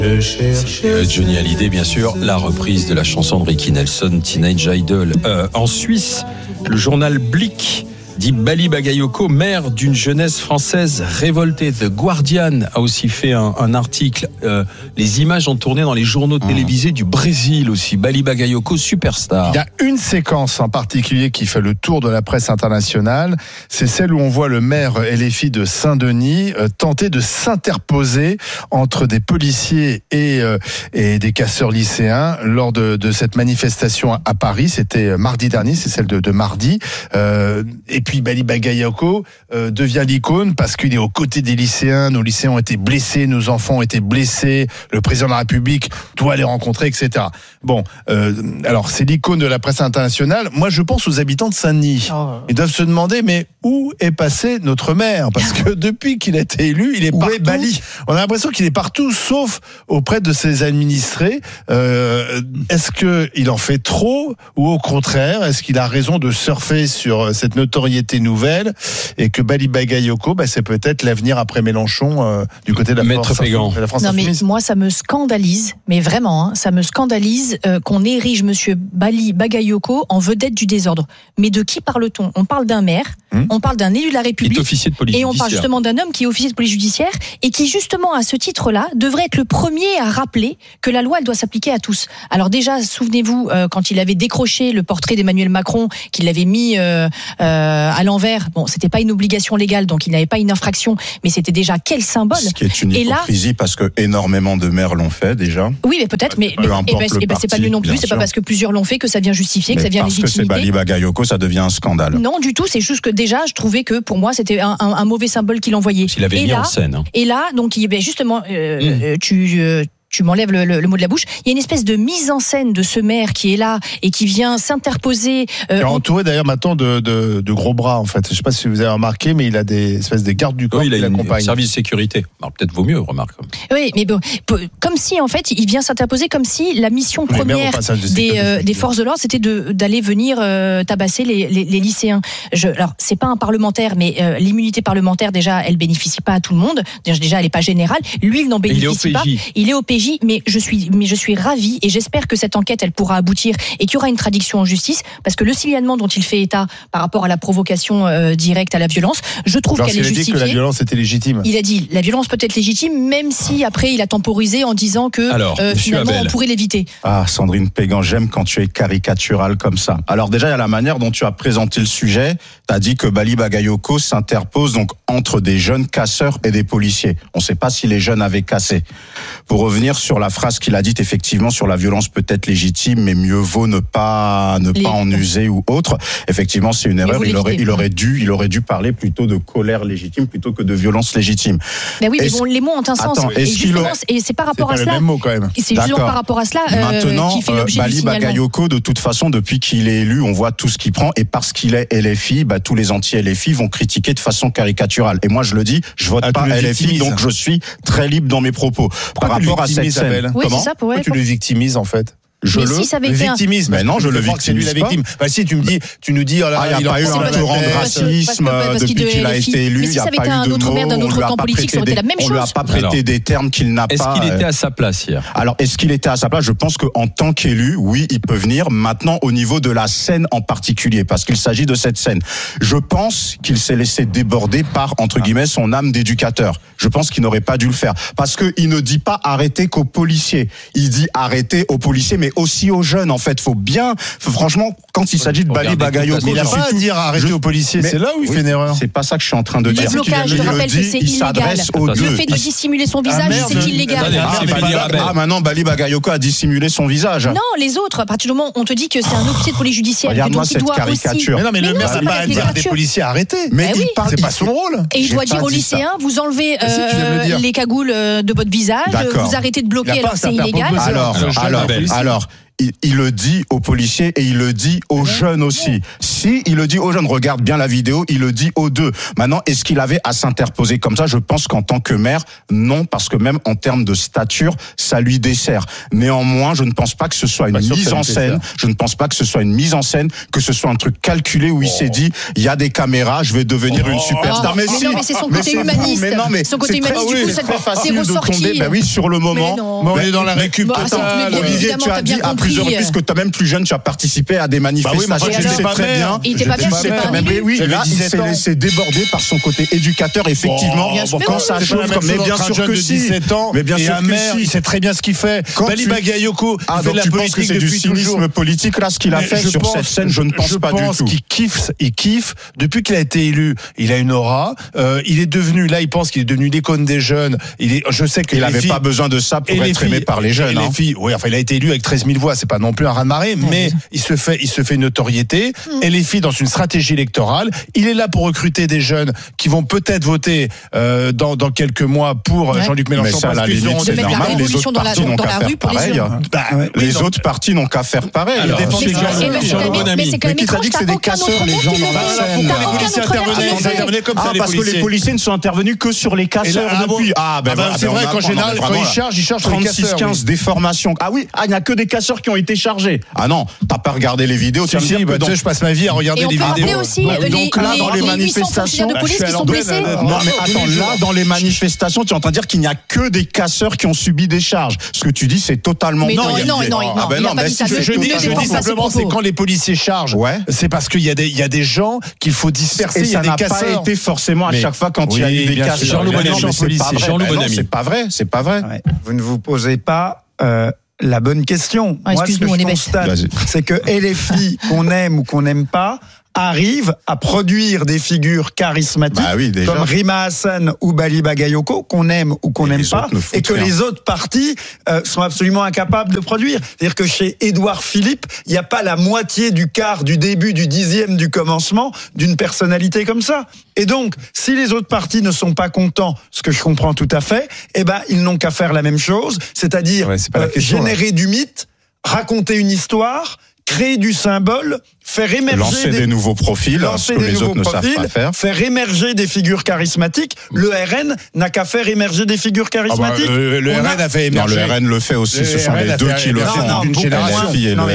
Johnny Hallyday, bien sûr, la reprise de la chanson de Ricky Nelson, Teenage Idol. En Suisse, le journal Blick dit Bali Bagayoko, mère d'une jeunesse française révoltée. The Guardian a aussi fait un article. Les images ont tourné dans les journaux télévisés du Brésil aussi. Bali Bagayoko, superstar. Il y a une séquence en particulier qui fait le tour de la presse internationale. C'est celle où on voit le maire LFI de Saint-Denis tenter de s'interposer entre des policiers et des casseurs lycéens lors de cette manifestation à Paris. C'était mardi dernier, c'est celle de mardi. Et puis Bali Bagayoko devient l'icône parce qu'il est aux côtés des lycéens. Nos lycéens ont été blessés, nos enfants ont été blessés. Le président de la République doit les rencontrer, etc. Bon, alors c'est l'icône de la presse internationale. Moi, je pense aux habitants de Saint-Denis. Ils doivent se demander, mais où est passé notre maire ? Parce que depuis qu'il a été élu, il est partout. Où est Bali ? On a l'impression qu'il est partout, sauf auprès de ses administrés. Est-ce qu'il en fait trop ou au contraire, est-ce qu'il a raison de surfer sur cette notoriété nouvelle et que Bali Bagayoko, c'est peut-être l'avenir après Mélenchon du côté de la France non, mais moi, ça me scandalise, mais vraiment, ça me scandalise qu'on érige Monsieur Bali Bagayoko en vedette du désordre. Mais de qui parle-t-on ? On parle d'un maire, on parle d'un élu de la République, et on parle justement d'un homme qui est officier de police judiciaire et qui, justement, à ce titre-là, devrait être le premier à rappeler que la loi, elle doit s'appliquer à tous. Alors déjà, souvenez-vous, quand il avait décroché le portrait d'Emmanuel Macron, qu'il l'avait mis à l'envers, bon, c'était pas une obligation légale, donc il n'avait pas une infraction, mais c'était déjà quel symbole. Ce qui est une hypocrisie parce que énormément de maires l'ont fait déjà. Oui, mais peut-être, mais c'est pas lui non plus. C'est pas parce que plusieurs l'ont fait que ça vient justifier, que ça vient légitimer. Parce que c'est Bali Bagayoko, ça devient un scandale. Non, du tout. C'est juste que déjà, je trouvais que pour moi, c'était un mauvais symbole qu'il envoyait. Il avait mis en scène. Et là, donc, justement, tu m'enlèves le mot de la bouche. Il y a une espèce de mise en scène de ce maire qui est là et qui vient s'interposer. Il est entouré d'ailleurs maintenant de gros bras en fait. Je ne sais pas si vous avez remarqué, mais il a des espèces de gardes du corps qui l'accompagnent. Il a un service de sécurité. Alors peut-être vaut mieux, remarque. Oui, mais bon, comme si en fait il vient s'interposer, comme si la mission première des forces de l'ordre c'était d'aller venir tabasser les lycéens. Alors c'est pas un parlementaire, mais l'immunité parlementaire déjà elle bénéficie pas à tout le monde. Déjà elle est pas générale. Lui il n'en bénéficie pas. Il est au PJ. Mais je suis ravie et j'espère que cette enquête elle pourra aboutir et qu'il y aura une traduction en justice parce que le signalement dont il fait état par rapport à la provocation directe à la violence, je trouve qu'elle est justifiée. Il a dit que la violence était légitime. Il a dit la violence peut être légitime même si après il a temporisé en disant que finalement on pourrait l'éviter. Ah Sandrine Pégan, j'aime quand tu es caricaturale comme ça. Alors déjà il y a la manière dont tu as présenté le sujet. Tu as dit que Bali Bagayoko s'interpose donc entre des jeunes casseurs et des policiers. On ne sait pas si les jeunes avaient cassé. Pour revenir sur la phrase qu'il a dite effectivement sur la violence peut-être légitime, mais mieux vaut ne pas en user ou autre. Effectivement, c'est une erreur. Il aurait dû parler plutôt de colère légitime plutôt que de violence légitime. Mais oui, mais bon, les mots ont un sens. Et c'est par rapport à cela. C'est pas le même mot quand même. C'est justement par rapport à cela qui fait l'objet du signalement. Bali Bagayoko, de toute façon, depuis qu'il est élu, on voit tout ce qu'il prend et parce qu'il est LFI, tous les anti-LFI vont critiquer de façon caricaturale. Et moi, je le dis, je vote pas LFI, donc je suis très libre dans mes propos. Par rapport à cette scène. Oui, c'est ça, pourquoi tu le victimises en fait? Le victimise, mais non, je le victimise pas. Si tu nous dis, il n'y a pas eu un torrent de racisme depuis qu'il a été élu. Il n'y a pas eu de mots. D'un autre camp politique, ça aurait été la même chose. On lui a pas prêté des termes qu'il n'a pas. Est-ce qu'il était à sa place hier ? Alors, est-ce qu'il était à sa place ? Je pense qu'en tant qu'élu, oui, il peut venir. Maintenant, au niveau de la scène en particulier, parce qu'il s'agit de cette scène, je pense qu'il s'est laissé déborder par, entre guillemets, son âme d'éducateur. Je pense qu'il n'aurait pas dû le faire. Parce qu'il ne dit pas arrêter qu'aux policiers. Il dit arrêter aux policiers, mais aussi aux jeunes. En fait, franchement, quand il s'agit de Bali Bagayoko, il n'a pas à dire arrêter aux policiers. C'est là où il fait une erreur. C'est pas ça que je suis en train de dire. Le blocage, je rappelle que c'est illégal. Le fait de dissimuler son visage, c'est illégal. Maintenant, Bali Bagayoko a dissimulé son visage. Non, les autres, à partir du moment où on te dit que c'est un officier de police judiciaire, regarde-moi cette caricature. Mais non, mais le maire n'a pas à dire des policiers arrêter. Mais c'est pas son rôle. Et il doit dire aux lycéens, vous enlevez les cagoules de votre visage, vous arrêtez de bloquer alors que c'est illégal. Alors, il le dit aux policiers et il le dit aux jeunes aussi. Si il le dit aux jeunes, regarde bien la vidéo, il le dit aux deux. Maintenant, est-ce qu'il avait à s'interposer comme ça? Je pense qu'en tant que maire, non, parce que même en termes de stature, ça lui dessert. Néanmoins, je ne pense pas que ce soit une mise en scène. Je ne pense pas que ce soit une mise en scène, que ce soit un truc calculé où il s'est dit, il y a des caméras, je vais devenir une superstar. Mais non, mais c'est son côté humaniste. Son côté humaniste, du coup, c'est facile de tomber. Ben oui, sur le moment. Mais on est dans la récup totale. Olivier, tu as dit à plusieurs reprises que toi même plus jeune, tu as participé à des manifestations. Tu sais très bien. Il était pas bien, c'est pas un élu. Oui, là, il s'est laissé déborder par son côté éducateur, effectivement. Quand ça chauffe comme mais bien sûr que si. Mais bien sûr que si. Il sait très bien ce qu'il fait. Bali Bagayoko, il fait de la politique c'est du cynisme politique là ce qu'il a fait sur cette scène? Je ne pense pas du tout. Je pense qu'il kiffe depuis qu'il a été élu. Il a une aura. Il est devenu là, il pense qu'il est devenu l'icône des jeunes. Je sais qu'il n'avait pas besoin de ça pour être aimé par les jeunes. Les filles, oui, enfin il a été élu avec 13 000 voix. C'est pas non plus un raz-de-marée, mais il se fait une notoriété. Et les filles dans une stratégie électorale. Il est là pour recruter des jeunes qui vont peut-être voter dans quelques mois pour Jean-Luc Mélenchon. Mais ça, à la limite, c'est normal. Les autres partis n'ont qu'à faire pareil. Les autres partis n'ont qu'à faire pareil. Mais c'est quand même étrange, que c'est des casseurs, les gens dans la scène. Les policiers intervenaient comme ça. Parce que les policiers ne sont intervenus que sur les casseurs depuis. C'est vrai qu'en général, quand ils chargent sur les casseurs. 36-15 déformations. Ah oui, il n'y a que des casseurs qui ont été chargés. Ah non, t'as pas regardé les vidéos. Si, je passe ma vie à regarder les vidéos. Donc là, dans les manifestations, de police qui sont blessés. Non mais attends, là, dans les manifestations, tu es en train de dire qu'il n'y a que des casseurs qui ont subi des charges. Ce que tu dis, c'est totalement non. Je dis simplement, c'est quand les policiers chargent, c'est parce qu'il y a des gens qu'il faut disperser. Et ça n'a pas été forcément à chaque fois quand il y a eu des casseurs. C'est pas vrai. Vous ne vous posez pas la bonne question. Moi, ce que je constate, c'est que LFI, qu'on aime ou qu'on n'aime pas, arrive à produire des figures charismatiques comme Rima Hassan ou Bali Bagayoko, qu'on aime ou qu'on n'aime pas, et que les autres partis sont absolument incapables de produire. C'est-à-dire que chez Édouard Philippe, il n'y a pas la moitié du quart, du début, du dixième, du commencement d'une personnalité comme ça. Et donc, si les autres partis ne sont pas contents, ce que je comprends tout à fait, ils n'ont qu'à faire la même chose, c'est-à-dire générer du mythe, raconter une histoire, créer du symbole, faire émerger lancer des nouveaux profils, ce que les autres ne savent pas faire émerger des figures charismatiques. Le RN n'a qu'à faire émerger des figures charismatiques. Le RN a fait émerger. Non, le RN le fait aussi. Ce sont les deux qui le font. Une génération.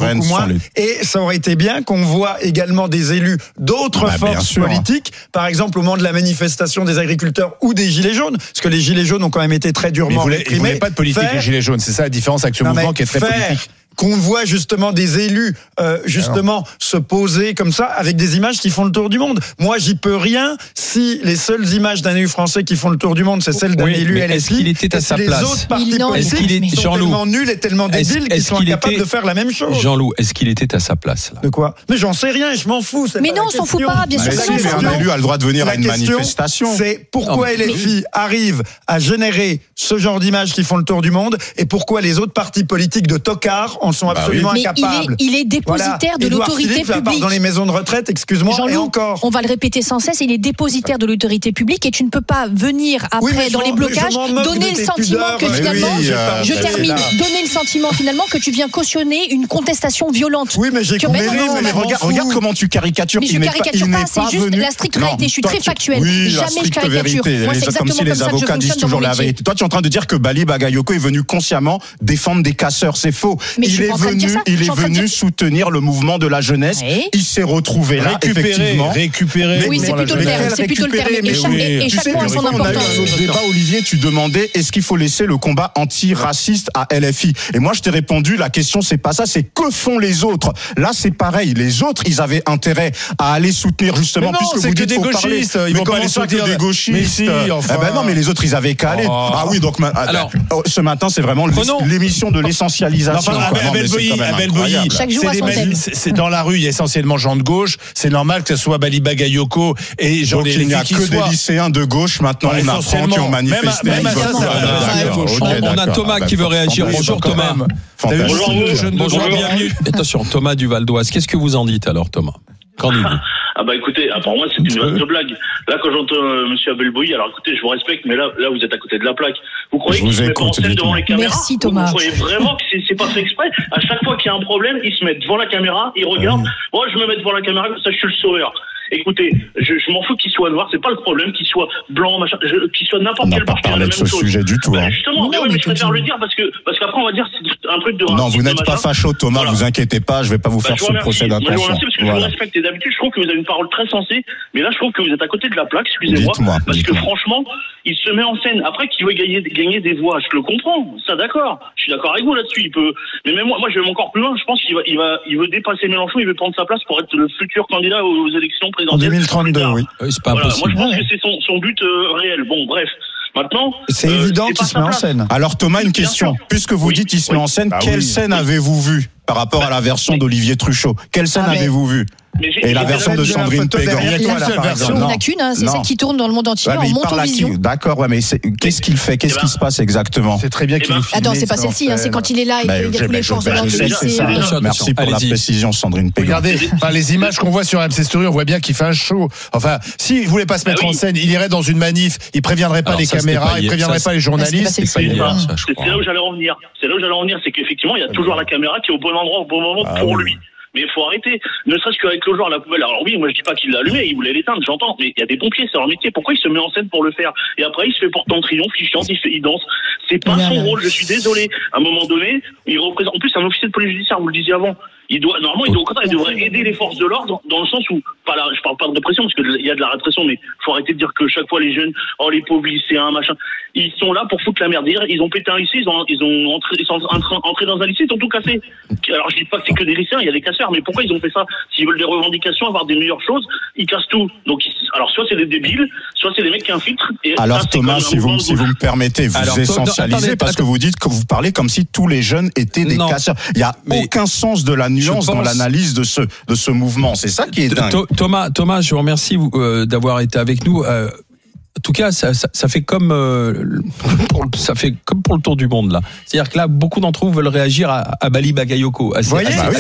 Et ça aurait été bien qu'on voit également des élus d'autres forces politiques, par exemple au moment de la manifestation des agriculteurs ou des Gilets jaunes, parce que les Gilets jaunes ont quand même été très durement réprimés. Ils ne voulaient pas de politique, les Gilets jaunes. C'est ça la différence avec ce mouvement qui est très politique. Qu'on voit justement des élus se poser comme ça avec des images qui font le tour du monde. Moi, j'y peux rien si les seules images d'un élu français qui font le tour du monde, c'est celles d'un élu LFI. Est-ce qu'il était à sa place? Les autres partis politiques sont tellement nuls et tellement débiles qu'ils sont incapables de faire la même chose. Jean-Loup, est-ce qu'il était à sa place là? De quoi? Mais j'en sais rien, je m'en fous. Mais non, on s'en fout pas, bien sûr. Mais un élu a le droit de venir à une manifestation. C'est pourquoi LFI arrive à générer ce genre d'images qui font le tour du monde et pourquoi les autres partis politiques de tocards en sont absolument incapables. Il est dépositaire de l'autorité publique. Dans les maisons de retraite, excuse-moi, et encore. On va le répéter sans cesse, il est dépositaire de l'autorité publique et tu ne peux pas venir après dans les blocages donner le sentiment que finalement, donner le sentiment finalement que tu viens cautionner une contestation violente. Oui, mais j'ai compris. Regarde comment tu caricatures. Mais je caricature pas, c'est juste la stricte réalité. Je suis très factuelle. Jamais je caricature. Moi, c'est exactement comme ça que je fonctionne dans mon métier. Toi, tu es en train de dire que Bali Bagayoko est venu consciemment défendre des casseurs. C'est faux. Il est venu soutenir le mouvement de la jeunesse. Il s'est retrouvé là, effectivement. Récupérer. Oui, c'est plutôt le terme. C'est plutôt le terme. Et chaque point a son importance. Au débat, Olivier, tu demandais est-ce qu'il faut laisser le combat anti-raciste à LFI? Et moi, je t'ai répondu, la question, c'est pas ça, c'est que font les autres? Là, c'est pareil. Les autres, ils avaient intérêt à aller soutenir, justement, puisque vous dites des gauchistes. Ils vont pas aller soutenir des gauchistes. Non, mais les autres, ils avaient qu'à aller. Ah oui, donc, ce matin, c'est vraiment l'émission de l'essentialisation. Abel Boilly, c'est dans la rue, il y a essentiellement gens de gauche. C'est normal que ce soit Bali Bagayoko et Jean. Donc il n'y a que des lycéens de gauche maintenant. On apprend qui ont manifesté. On a Thomas qui veut réagir. Bonjour Thomas. Bonjour, bienvenue. Attention, Thomas du Val d'Oise. Qu'est-ce que vous en dites alors, Thomas? Qu'en dites-vous? bah écoutez, pour moi c'est une vaste blague. Là quand j'entends Monsieur Abel-Bouilly, alors écoutez, je vous respecte, mais là vous êtes à côté de la plaque. Vous croyez qu'il se met pas en scène devant les caméras? Merci Thomas. Vous croyez vraiment que c'est pas fait exprès? À chaque fois qu'il y a un problème, ils se mettent devant la caméra, ils regardent. Moi je me mets devant la caméra comme ça, je suis le sauveur. Écoutez, je m'en fous qu'il soit noir, c'est pas le problème, qu'il soit blanc, machin, qu'il soit n'importe quel parti, on n'a pas parlé de ce sujet du tout. Justement, mais je préfère le dire parce qu'après on va dire c'est un truc de racisme. Non, vous n'êtes pas facho, Thomas, vous inquiétez pas, je vais pas vous faire ce procès d'intention. Je vous remercie parce que je vous respecte et d'habitude je trouve que vous avez une parole très sensée, mais là je trouve que vous êtes à côté de la plaque, excusez-moi, parce que franchement, il se met en scène. Après qu'il veut gagner des voix, je le comprends, ça d'accord, je suis d'accord avec vous là-dessus, il peut, mais même moi je vais encore plus loin, je pense qu'il veut dépasser Mélenchon, il veut prendre sa place pour être le futur candidat aux élections présidentielles. En 2032. Oui, c'est pas impossible. Moi, je pense que c'est son but réel. Bon, bref. Maintenant, c'est évident qu'il se met en scène. Alors Thomas, une question. Puisque vous dites qu'il se met en scène, quelle scène avez-vous vue par rapport à la version d'Olivier Truchot? Quelle scène avez-vous vue? Et la version de Sandrine Pégan. Il n'y en a qu'une, c'est celle qui tourne dans le monde entier en Montovision. D'accord, mais qu'est-ce qu'il fait? Qu'est-ce qui se passe exactement? C'est très bien qu'il nous filme. Attends, c'est pas celle-ci, c'est quand il est là et qu'il y a tous les forces de l'ordre de lycée. Merci pour la précision, Sandrine Pégan. Regardez, les images qu'on voit sur MC Story, on voit bien qu'il fait un show. Enfin, s'il voulait pas se mettre en scène, il irait dans une manif, il préviendrait pas les caméras, il préviendrait pas les journalistes. C'est là où j'allais en venir. C'est qu'effectivement, il y a toujours la caméra qui est au bon endroit, au bon moment pour lui. Mais il faut arrêter, ne serait-ce qu'avec le genre la poubelle. Alors oui, moi je dis pas qu'il l'a allumé, il voulait l'éteindre, j'entends, mais il y a des pompiers, c'est leur métier. Pourquoi il se met en scène pour le faire? Et après il se fait porter en triomphe, il chante, il danse. C'est pas son rôle, je suis désolé. À un moment donné, il représente. En plus, c'est un officier de police judiciaire, vous le disiez avant. Il devrait aider les forces de l'ordre dans le sens où, je parle pas de répression parce qu'il y a de la répression, mais faut arrêter de dire que chaque fois les jeunes, les pauvres lycéens, machin, ils sont là pour foutre la merde. Ils ont pété un lycée, ils sont entrés dans un lycée, ils ont tout cassé. Alors je dis pas que c'est que des lycéens, il y a des casseurs, mais pourquoi ils ont fait ça? S'ils veulent des revendications, avoir des meilleures choses, ils cassent tout. Donc, alors soit c'est des débiles, soit c'est des mecs qui infiltrent. Alors Thomas, si vous me permettez, vous essentialisez parce que vous dites que vous parlez comme si tous les jeunes étaient des casseurs. Il y a aucun sens de la nuance dans l'analyse de ce mouvement. C'est ça qui est dingue. Thomas, je vous remercie d'avoir été avec nous. En tout cas, ça fait comme pour le tour du monde là. C'est-à-dire que là, beaucoup d'entre vous veulent réagir à Bali Bagayoko. On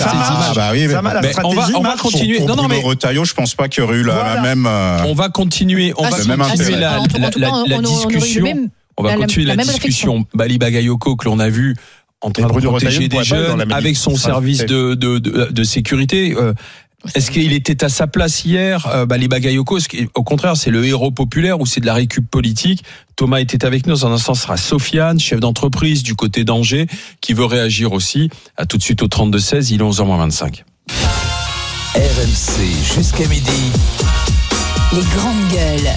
va continuer. Pour Bruno Retailleau, je pense pas qu'il y aurait eu la même. On va continuer. On va continuer la discussion. On va continuer la discussion. Bali Bagayoko que l'on a vu en train de protéger des jeunes avec son service de sécurité. Est-ce qu'il était à sa place hier, Bali Bagayoko? Au contraire, c'est le héros populaire ou c'est de la récup politique? Thomas était avec nous. Dans un instant, ce sera Sofiane, chef d'entreprise du côté d'Angers, qui veut réagir aussi. À tout de suite au 32-16, il est 11h25. RMC jusqu'à midi. Les grandes gueules.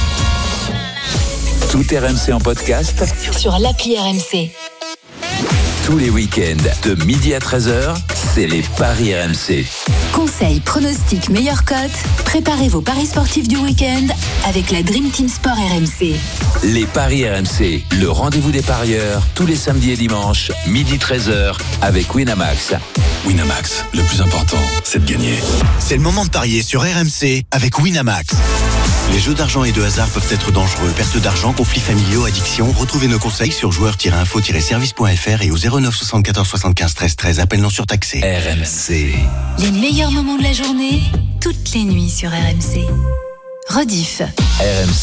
Tout RMC en podcast sur l'appli RMC. Tous les week-ends de midi à 13h, c'est les paris RMC. Conseils, pronostics, meilleures cotes. Préparez vos paris sportifs du week-end avec la Dream Team Sport RMC. Les paris RMC, le rendez-vous des parieurs, tous les samedis et dimanches, midi 13h, avec Winamax. Winamax, le plus important, c'est de gagner. C'est le moment de parier sur RMC avec Winamax. Les jeux d'argent et de hasard peuvent être dangereux. Perte d'argent, conflits familiaux, addiction. Retrouvez nos conseils sur joueurs-info-service.fr et au 09 74 75 13 13. Appel non surtaxé. RMC. Les meilleurs moments de la journée, toutes les nuits sur RMC. Rediff. RMC.